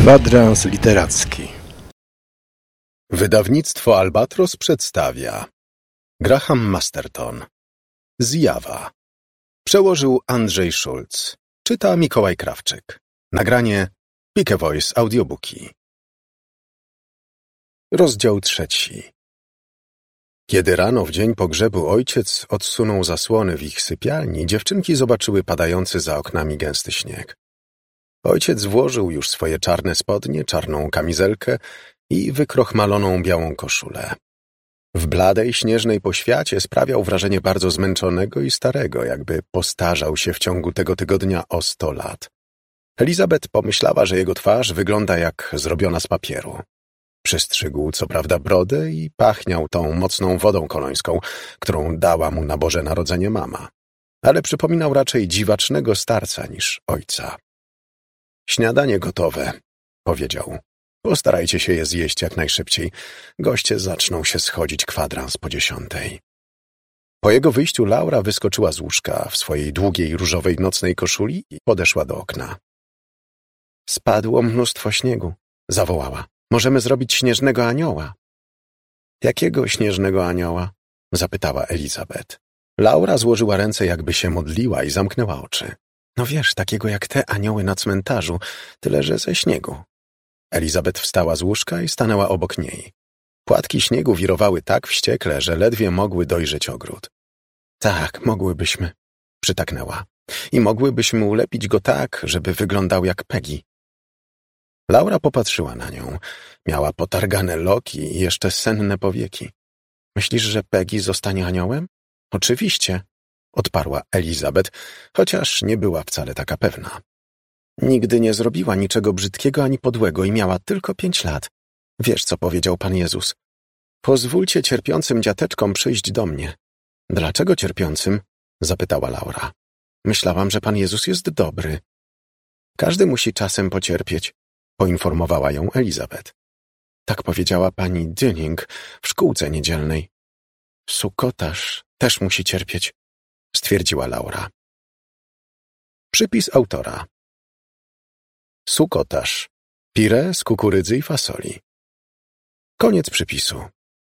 Kwadrans literacki. Wydawnictwo Albatros przedstawia Graham Masterton. Zjawa. Przełożył Andrzej Szulc. Czyta Mikołaj Krawczyk. Nagranie Pike Voice Audiobooki. Rozdział 3. Kiedy rano w dzień pogrzebu ojciec odsunął zasłony w ich sypialni, dziewczynki zobaczyły padający za oknami gęsty śnieg. Ojciec włożył już swoje czarne spodnie, czarną kamizelkę i wykrochmaloną białą koszulę. W bladej, śnieżnej poświacie sprawiał wrażenie bardzo zmęczonego i starego, jakby postarzał się w ciągu tego tygodnia o 100 lat. Elizabeth pomyślała, że jego twarz wygląda jak zrobiona z papieru. Przystrzygł co prawda brodę i pachniał tą mocną wodą kolońską, którą dała mu na Boże Narodzenie mama, ale przypominał raczej dziwacznego starca niż ojca. Śniadanie gotowe, powiedział. Postarajcie się je zjeść jak najszybciej. Goście zaczną się schodzić kwadrans po 10. Po jego wyjściu Laura wyskoczyła z łóżka w swojej długiej różowej nocnej koszuli i podeszła do okna. Spadło mnóstwo śniegu, zawołała. Możemy zrobić śnieżnego anioła. Jakiego śnieżnego anioła? Zapytała Elizabeth. Laura złożyła ręce, jakby się modliła i zamknęła oczy. No wiesz, takiego jak te anioły na cmentarzu, tyle że ze śniegu. Elizabeth wstała z łóżka i stanęła obok niej. Płatki śniegu wirowały tak wściekle, że ledwie mogły dojrzeć ogród. Tak, mogłybyśmy, przytaknęła. I mogłybyśmy ulepić go tak, żeby wyglądał jak Peggy. Laura popatrzyła na nią. Miała potargane loki i jeszcze senne powieki. Myślisz, że Peggy zostanie aniołem? Oczywiście, odparła Elizabeth, chociaż nie była wcale taka pewna. Nigdy nie zrobiła niczego brzydkiego ani podłego i miała tylko 5 lat. Wiesz, co powiedział Pan Jezus? Pozwólcie cierpiącym dziateczkom przyjść do mnie. Dlaczego cierpiącym? Zapytała Laura. Myślałam, że Pan Jezus jest dobry. Każdy musi czasem pocierpieć, poinformowała ją Elizabeth. Tak powiedziała pani Dünning w szkółce niedzielnej. Sukotarz też musi cierpieć, stwierdziła Laura. Przypis autora. Sukotarz. Pire z kukurydzy i fasoli. Koniec przypisu.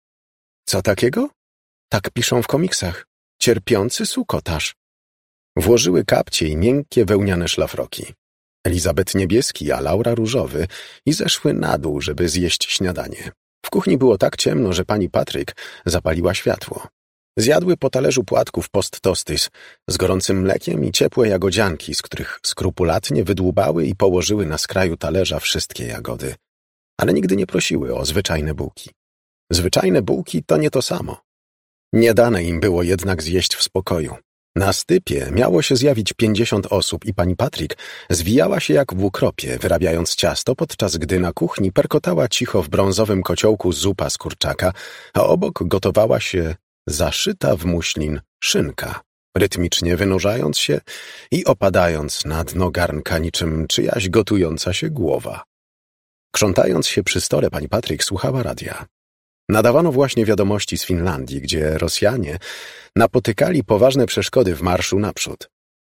Co takiego? Tak piszą w komiksach. Cierpiący sukotarz. Włożyły kapcie i miękkie wełniane szlafroki. Elizabeth niebieski, a Laura różowy i zeszły na dół, żeby zjeść śniadanie. W kuchni było tak ciemno, że pani Patryk zapaliła światło. Zjadły po talerzu płatków post-tostis z gorącym mlekiem i ciepłe jagodzianki, z których skrupulatnie wydłubały i położyły na skraju talerza wszystkie jagody. Ale nigdy nie prosiły o zwyczajne bułki. Zwyczajne bułki to nie to samo. Nie dane im było jednak zjeść w spokoju. Na stypie miało się zjawić 50 osób i pani Patryk zwijała się jak w ukropie, wyrabiając ciasto, podczas gdy na kuchni perkotała cicho w brązowym kociołku zupa z kurczaka, a obok gotowała się zaszyta w muślin szynka, rytmicznie wynurzając się i opadając na dno garnka niczym czyjaś gotująca się głowa. Krzątając się przy stole, pani Patryk słuchała radia. Nadawano właśnie wiadomości z Finlandii, gdzie Rosjanie napotykali poważne przeszkody w marszu naprzód.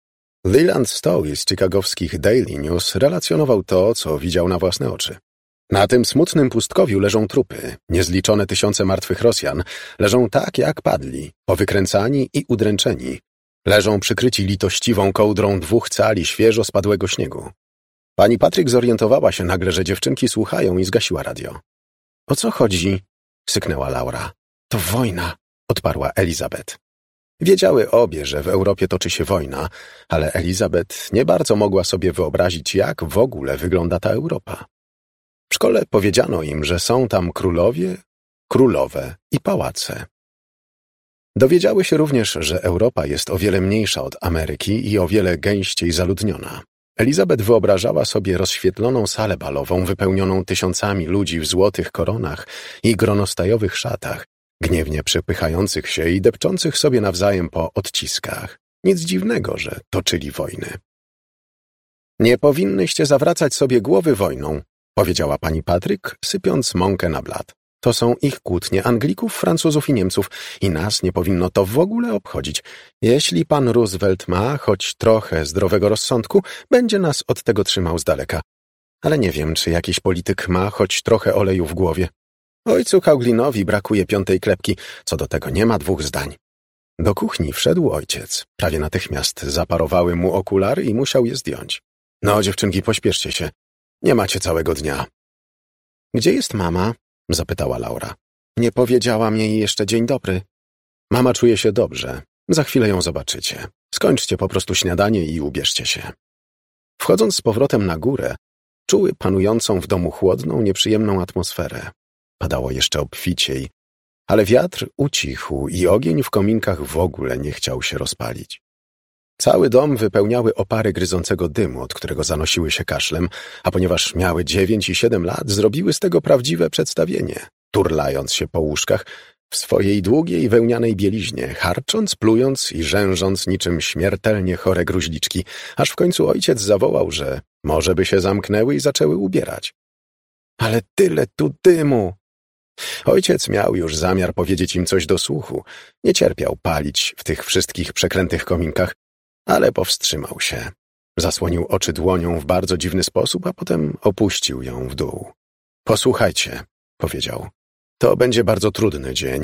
Leland Stowe z chicagowskich Daily News relacjonował to, co widział na własne oczy. Na tym smutnym pustkowiu leżą trupy, niezliczone tysiące martwych Rosjan, leżą tak jak padli, powykręcani i udręczeni. Leżą przykryci litościwą kołdrą 2 cali świeżo spadłego śniegu. Pani Patryk zorientowała się nagle, że dziewczynki słuchają i zgasiła radio. O co chodzi? Syknęła Laura. To wojna, odparła Elizabeth. Wiedziały obie, że w Europie toczy się wojna, ale Elizabeth nie bardzo mogła sobie wyobrazić, jak w ogóle wygląda ta Europa. W szkole powiedziano im, że są tam królowie, królowe i pałace. Dowiedziały się również, że Europa jest o wiele mniejsza od Ameryki i o wiele gęściej zaludniona. Elizabeth wyobrażała sobie rozświetloną salę balową wypełnioną tysiącami ludzi w złotych koronach i gronostajowych szatach, gniewnie przepychających się i depczących sobie nawzajem po odciskach. Nic dziwnego, że toczyli wojny. Nie powinnyście zawracać sobie głowy wojną, powiedziała pani Patryk, sypiąc mąkę na blat. To są ich kłótnie Anglików, Francuzów i Niemców i nas nie powinno to w ogóle obchodzić. Jeśli pan Roosevelt ma choć trochę zdrowego rozsądku, będzie nas od tego trzymał z daleka. ale nie wiem, czy jakiś polityk ma choć trochę oleju w głowie. Ojcu Kauglinowi brakuje 5. klepki, co do tego nie ma 2 zdań. Do kuchni wszedł ojciec. Prawie natychmiast zaparowały mu okulary i musiał je zdjąć. No, dziewczynki, pośpieszcie się. Nie macie całego dnia. Gdzie jest mama? Zapytała Laura. Nie powiedziałam jej jeszcze dzień dobry. Mama czuje się dobrze. Za chwilę ją zobaczycie. Skończcie po prostu śniadanie i ubierzcie się. Wchodząc z powrotem na górę, czuły panującą w domu chłodną, nieprzyjemną atmosferę. Padało jeszcze obficiej, ale wiatr ucichł i ogień w kominkach w ogóle nie chciał się rozpalić. Cały dom wypełniały opary gryzącego dymu, od którego zanosiły się kaszlem, a ponieważ miały 9 i 7 lat, zrobiły z tego prawdziwe przedstawienie, turlając się po łóżkach w swojej długiej wełnianej bieliźnie, harcząc, plując i rzężąc niczym śmiertelnie chore gruźliczki, aż w końcu ojciec zawołał, że może by się zamknęły i zaczęły ubierać. Ale tyle tu dymu! Ojciec miał już zamiar powiedzieć im coś do słuchu. Nie cierpiał palić w tych wszystkich przeklętych kominkach, ale powstrzymał się. Zasłonił oczy dłonią w bardzo dziwny sposób, a potem opuścił ją w dół. Posłuchajcie, powiedział. To będzie bardzo trudny dzień.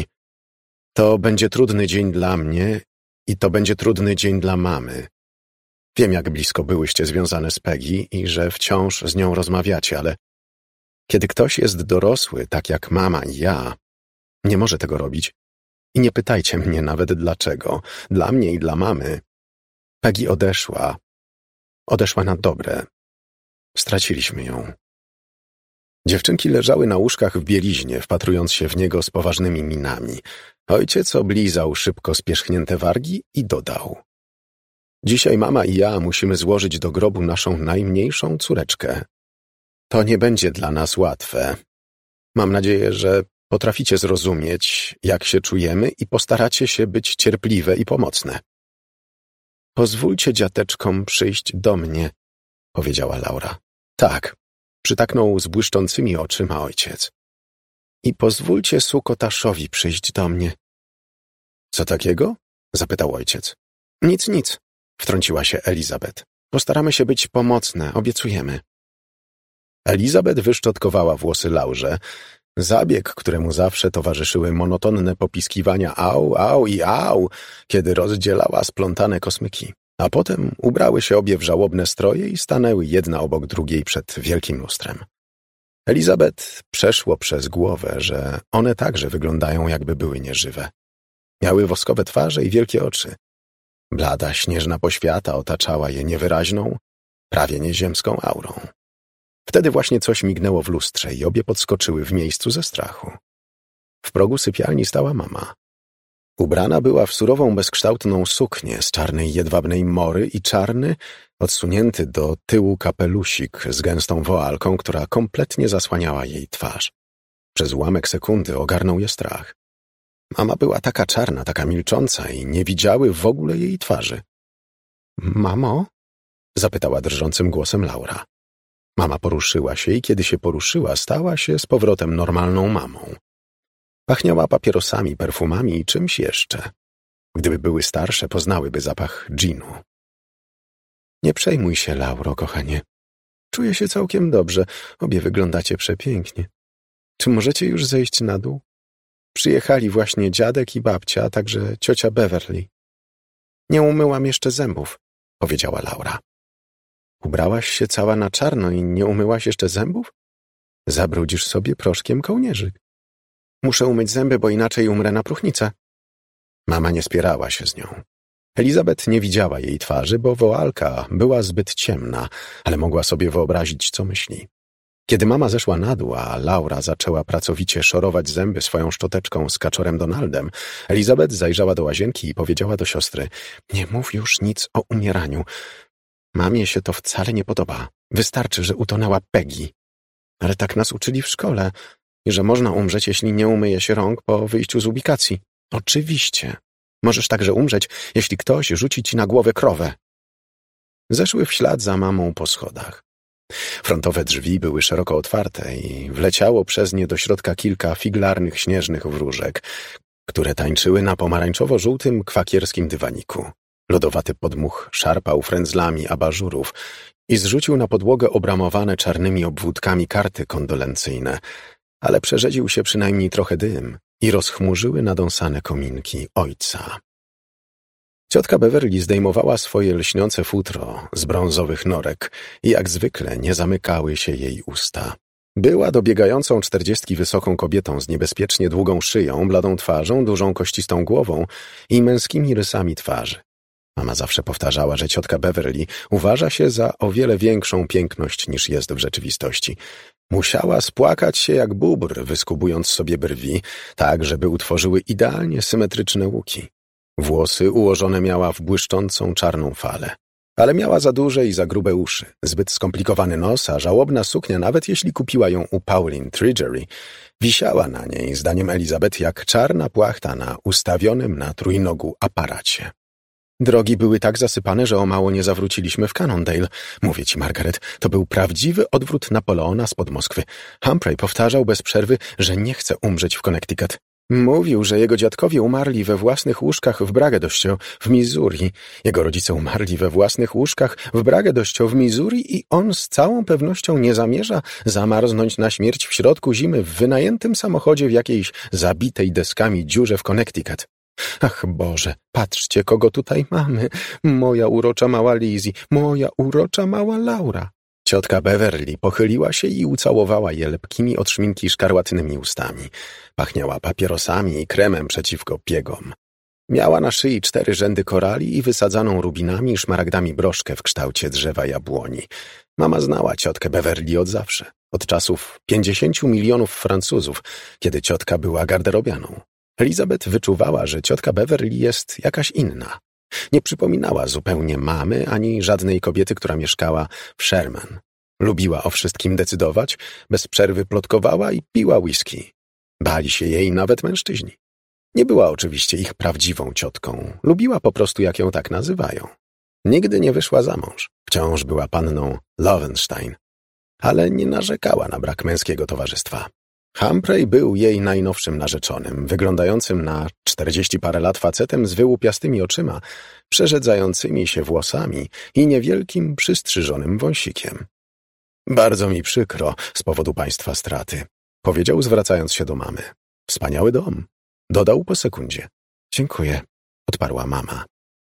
To będzie trudny dzień dla mnie i to będzie trudny dzień dla mamy. Wiem, jak blisko byłyście związane z Peggy i że wciąż z nią rozmawiacie, ale kiedy ktoś jest dorosły, tak jak mama i ja, nie może tego robić. I nie pytajcie mnie nawet dlaczego. Dla mnie i dla mamy. Peggy odeszła. Odeszła na dobre. Straciliśmy ją. Dziewczynki leżały na łóżkach w bieliźnie, wpatrując się w niego z poważnymi minami. Ojciec oblizał szybko spierzchnięte wargi i dodał. Dzisiaj mama i ja musimy złożyć do grobu naszą najmniejszą córeczkę. To nie będzie dla nas łatwe. Mam nadzieję, że potraficie zrozumieć, jak się czujemy i postaracie się być cierpliwe i pomocne. Pozwólcie dziateczkom przyjść do mnie, powiedziała Laura. Tak, przytaknął z błyszczącymi oczyma ojciec. I pozwólcie Sukotaszowi przyjść do mnie. Co takiego? Zapytał ojciec. Nic, wtrąciła się Elizabeth. Postaramy się być pomocne, obiecujemy. Elizabeth wyszczotkowała włosy Laurze, zabieg, któremu zawsze towarzyszyły monotonne popiskiwania au, au i au, kiedy rozdzielała splątane kosmyki. A potem ubrały się obie w żałobne stroje i stanęły jedna obok drugiej przed wielkim lustrem. Elizabeth przeszło przez głowę, że one także wyglądają, jakby były nieżywe. Miały woskowe twarze i wielkie oczy. Blada, śnieżna poświata otaczała je niewyraźną, prawie nieziemską aurą. Wtedy właśnie coś mignęło w lustrze i obie podskoczyły w miejscu ze strachu. W progu sypialni stała mama. Ubrana była w surową, bezkształtną suknię z czarnej jedwabnej mory i czarny, odsunięty do tyłu kapelusik z gęstą woalką, która kompletnie zasłaniała jej twarz. Przez ułamek sekundy ogarnął je strach. Mama była taka czarna, taka milcząca i nie widziały w ogóle jej twarzy. Mamo? Zapytała drżącym głosem Laura. Mama poruszyła się i kiedy się poruszyła, stała się z powrotem normalną mamą. Pachniała papierosami, perfumami i czymś jeszcze. Gdyby były starsze, poznałyby zapach dżinu. Nie przejmuj się, Lauro, kochanie. Czuję się całkiem dobrze. Obie wyglądacie przepięknie. Czy możecie już zejść na dół? Przyjechali właśnie dziadek i babcia, a także ciocia Beverly. Nie umyłam jeszcze zębów, powiedziała Laura. Ubrałaś się cała na czarno i nie umyłaś jeszcze zębów? Zabrudzisz sobie proszkiem kołnierzyk. Muszę umyć zęby, bo inaczej umrę na próchnicę. Mama nie spierała się z nią. Elizabeth nie widziała jej twarzy, bo woalka była zbyt ciemna, ale mogła sobie wyobrazić, co myśli. Kiedy mama zeszła na dół, a Laura zaczęła pracowicie szorować zęby swoją szczoteczką z kaczorem Donaldem, Elizabeth zajrzała do łazienki i powiedziała do siostry: nie mów już nic o umieraniu. Mamie się to wcale nie podoba. Wystarczy, że utonęła Peggy. Ale tak nas uczyli w szkole i że można umrzeć, jeśli nie umyje się rąk po wyjściu z ubikacji. Oczywiście. Możesz także umrzeć, jeśli ktoś rzuci ci na głowę krowę. Zeszły w ślad za mamą po schodach. Frontowe drzwi były szeroko otwarte i wleciało przez nie do środka kilka figlarnych śnieżnych wróżek, które tańczyły na pomarańczowo-żółtym kwakierskim dywaniku. Lodowaty podmuch szarpał frędzlami abażurów i zrzucił na podłogę obramowane czarnymi obwódkami karty kondolencyjne, ale przerzedził się przynajmniej trochę dym i rozchmurzyły nadąsane kominki ojca. Ciotka Beverly zdejmowała swoje lśniące futro z brązowych norek i jak zwykle nie zamykały się jej usta. Była dobiegającą 40 wysoką kobietą z niebezpiecznie długą szyją, bladą twarzą, dużą kościstą głową i męskimi rysami twarzy. Mama zawsze powtarzała, że ciotka Beverly uważa się za o wiele większą piękność niż jest w rzeczywistości. Musiała spłakać się jak bóbr, wyskubując sobie brwi, tak żeby utworzyły idealnie symetryczne łuki. Włosy ułożone miała w błyszczącą czarną falę. Ale miała za duże i za grube uszy, zbyt skomplikowany nos, a żałobna suknia, nawet jeśli kupiła ją u Pauline Tregery, wisiała na niej, zdaniem Elizabeth, jak czarna płachta na ustawionym na trójnogu aparacie. Drogi były tak zasypane, że o mało nie zawróciliśmy w Cannondale. Mówię ci, Margaret, to był prawdziwy odwrót Napoleona spod Moskwy. Humphrey powtarzał bez przerwy, że nie chce umrzeć w Connecticut. Mówił, że jego dziadkowie umarli we własnych łóżkach w Braggadocio w Missouri. Jego rodzice umarli we własnych łóżkach w Braggadocio w Missouri i on z całą pewnością nie zamierza zamarznąć na śmierć w środku zimy w wynajętym samochodzie w jakiejś zabitej deskami dziurze w Connecticut. Ach Boże, patrzcie, kogo tutaj mamy. Moja urocza mała Lizzie, moja urocza mała Laura. Ciotka Beverly pochyliła się i ucałowała je lepkimi od szminki szkarłatnymi ustami. Pachniała papierosami i kremem przeciwko piegom. Miała na szyi 4 rzędy korali i wysadzaną rubinami i szmaragdami broszkę w kształcie drzewa jabłoni. Mama znała ciotkę Beverly od zawsze, od czasów 50 milionów Francuzów, kiedy ciotka była garderobianą. Elizabeth wyczuwała, że ciotka Beverly jest jakaś inna. Nie przypominała zupełnie mamy ani żadnej kobiety, która mieszkała w Sherman. Lubiła o wszystkim decydować, bez przerwy plotkowała i piła whisky. Bali się jej nawet mężczyźni. Nie była oczywiście ich prawdziwą ciotką. Lubiła po prostu, jak ją tak nazywają. Nigdy nie wyszła za mąż. Wciąż była panną Lowenstein. Ale nie narzekała na brak męskiego towarzystwa. Humphrey był jej najnowszym narzeczonym, wyglądającym na 40 parę lat facetem z wyłupiastymi oczyma, przerzedzającymi się włosami i niewielkim, przystrzyżonym wąsikiem. Bardzo mi przykro z powodu państwa straty, powiedział, zwracając się do mamy. Wspaniały dom, dodał po sekundzie. Dziękuję, odparła mama.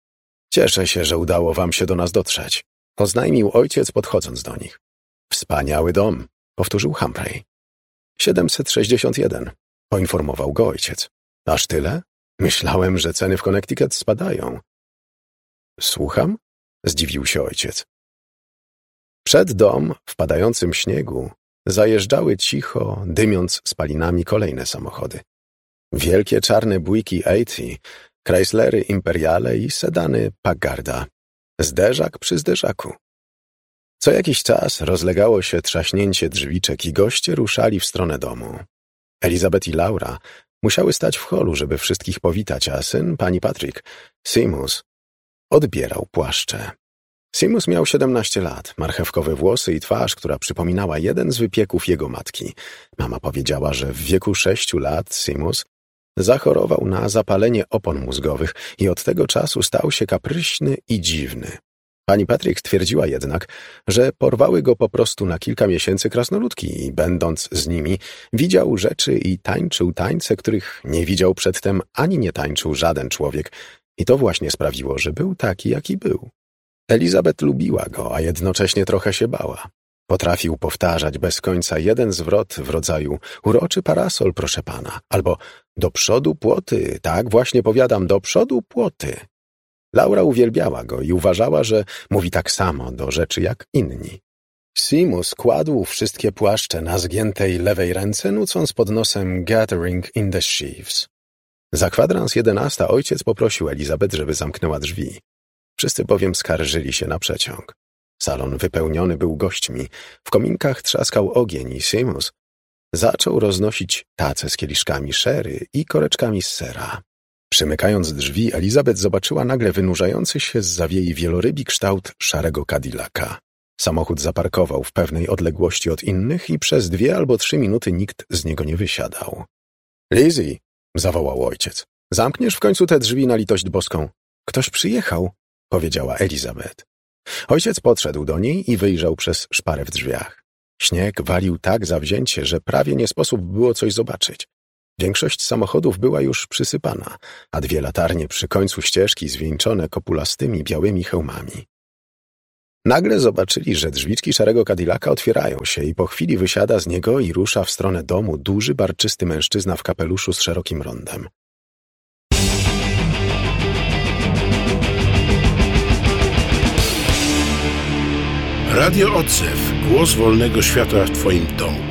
Cieszę się, że udało wam się do nas dotrzeć, oznajmił ojciec, podchodząc do nich. Wspaniały dom, powtórzył Humphrey. 761, poinformował go ojciec. Aż tyle? Myślałem, że ceny w Connecticut spadają. Słucham? Zdziwił się ojciec. Przed dom, w padającym śniegu, zajeżdżały cicho, dymiąc spalinami kolejne samochody. Wielkie czarne bójki 80, Chryslery Imperiale i sedany Paggarda. Zderzak przy zderzaku. Co jakiś czas rozlegało się trzaśnięcie drzwiczek i goście ruszali w stronę domu. Elizabeth i Laura musiały stać w holu, żeby wszystkich powitać, a syn, pani Patrick, Seamus, odbierał płaszcze. Seamus miał 17 lat, marchewkowe włosy i twarz, która przypominała jeden z wypieków jego matki. Mama powiedziała, że w wieku 6 lat Seamus zachorował na zapalenie opon mózgowych i od tego czasu stał się kapryśny i dziwny. Pani Patrick twierdziła jednak, że porwały go po prostu na kilka miesięcy krasnoludki i będąc z nimi widział rzeczy i tańczył tańce, których nie widział przedtem ani nie tańczył żaden człowiek i to właśnie sprawiło, że był taki, jaki był. Elizabeth lubiła go, a jednocześnie trochę się bała. Potrafił powtarzać bez końca jeden zwrot w rodzaju uroczy parasol, proszę pana, albo do przodu płoty, tak właśnie powiadam, do przodu płoty. Laura uwielbiała go i uważała, że mówi tak samo do rzeczy jak inni. Seamus kładł wszystkie płaszcze na zgiętej lewej ręce, nucąc pod nosem Gathering in the Sheaves. Za kwadrans 11 ojciec poprosił Elizabeth, żeby zamknęła drzwi. Wszyscy bowiem skarżyli się na przeciąg. Salon wypełniony był gośćmi, w kominkach trzaskał ogień i Seamus zaczął roznosić tace z kieliszkami sherry i koreczkami z sera. Przymykając drzwi, Elizabeth zobaczyła nagle wynurzający się z zawiei wielorybi kształt szarego Cadillaca. Samochód zaparkował w pewnej odległości od innych i przez 2 albo 3 minuty nikt z niego nie wysiadał. Lizzie, zawołał ojciec, zamkniesz w końcu te drzwi na litość boską. Ktoś przyjechał, powiedziała Elizabeth. Ojciec podszedł do niej i wyjrzał przez szparę w drzwiach. Śnieg walił tak zawzięcie, że prawie nie sposób było coś zobaczyć. Większość samochodów była już przysypana, a 2 latarnie przy końcu ścieżki zwieńczone kopulastymi białymi hełmami. Nagle zobaczyli, że drzwiczki szarego Cadillaca otwierają się i po chwili wysiada z niego i rusza w stronę domu duży, barczysty mężczyzna w kapeluszu z szerokim rondem. Radio Odzew. Głos wolnego świata w Twoim domu.